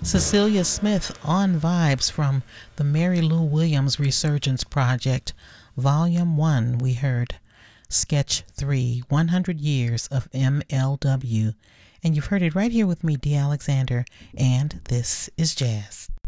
Cecilia Smith on Vibes from the Mary Lou Williams Resurgence Project, Volume 1. We heard Sketch 3, 100 Years of MLW. And you've heard it right here with me, D. Alexander, and this is Jazz.